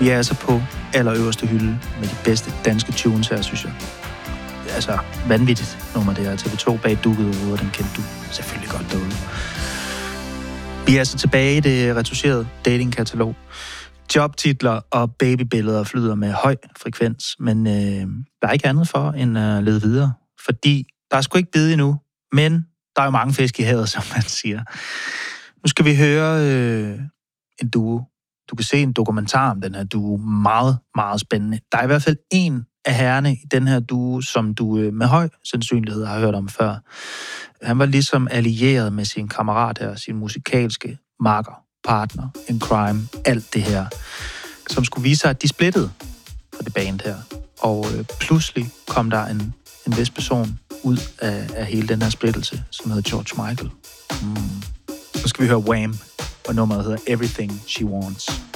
Vi er altså på allerøverste hylde med de bedste danske tunes her, synes jeg. Altså, vanvittigt nummer det her. TV2 bag dukket over, den kendte du selvfølgelig godt derude. Vi er altså tilbage i det retuscherede datingkatalog. Jobtitler og babybilleder flyder med høj frekvens, men der er ikke andet for end at lede videre. Fordi der er sgu ikke bid endnu, men der er jo mange fisk i havet, som man siger. Nu skal vi høre en duo. Du kan se en dokumentar om den her duo. Meget, meget spændende. Der er i hvert fald en af herrerne i den her duo, som du med høj sandsynlighed har hørt om før. Han var ligesom allieret med sin kammerat her, sin musikalske makker, partner in crime, alt det her, som skulle vise sig, at de splittede fra det band her. Og pludselig kom der en vis person ud af hele den her splittelse, som hedder George Michael. Nu skal vi høre Wham, og nummeret hedder Everything She Wants.